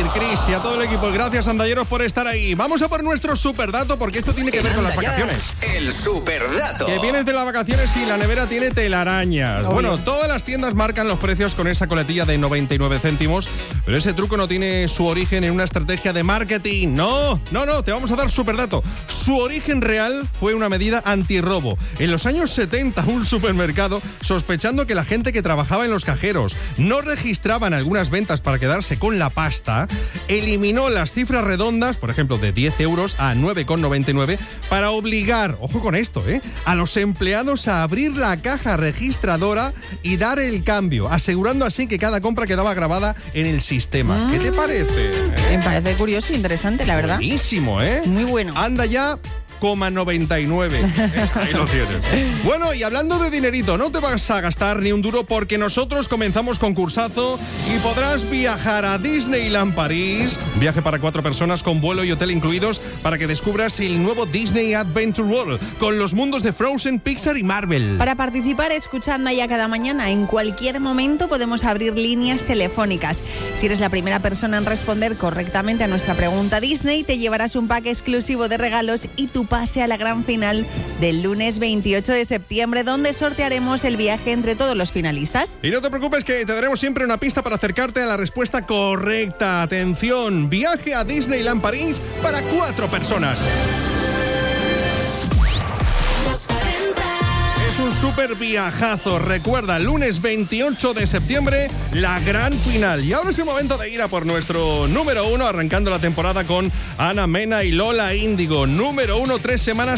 Chris y a todo el equipo. Gracias, andalleros, por estar ahí. Vamos a por nuestro superdato, porque esto tiene que ver con las vacaciones. El superdato. Que vienes de las vacaciones y la nevera tiene telarañas. Obvio. Bueno, todas las tiendas marcan los precios con esa coletilla de 99 céntimos, pero ese truco no tiene su origen en una estrategia de marketing. No, te vamos a dar superdato. Su origen real fue una medida antirrobo. En los años 70, un supermercado, sospechando que la gente que trabajaba en los cajeros no registraban algunas ventas para quedarse con la pasta, eliminó las cifras redondas, por ejemplo, de 10 euros a 9,99, para obligar, ojo con esto, a los empleados a abrir la caja registradora y dar el cambio, asegurando así que cada compra quedaba grabada en el sistema. ¿Qué te parece? Me parece curioso e interesante, la verdad. Buenísimo, ¿eh? Muy bueno. Anda ya. 99. Ahí lo tienes. Bueno, y hablando de dinerito, no te vas a gastar ni un duro, porque nosotros comenzamos concursazo y podrás viajar a Disneyland París. Viaje para 4 personas con vuelo y hotel incluidos para que descubras el nuevo Disney Adventure World con los mundos de Frozen, Pixar y Marvel. Para participar, escuchando ya cada mañana, en cualquier momento podemos abrir líneas telefónicas. Si eres la primera persona en responder correctamente a nuestra pregunta Disney, te llevarás un pack exclusivo de regalos y tu pase a la gran final del lunes 28 de septiembre, donde sortearemos el viaje entre todos los finalistas. Y no te preocupes, que te daremos siempre una pista para acercarte a la respuesta correcta. Atención, viaje a Disneyland París para 4 personas. Un súper viajazo. Recuerda, lunes 28 de septiembre, la gran final. Y ahora es el momento de ir a por nuestro número 1, arrancando la temporada con Ana Mena y Lola Índigo. Número 1, 3 semanas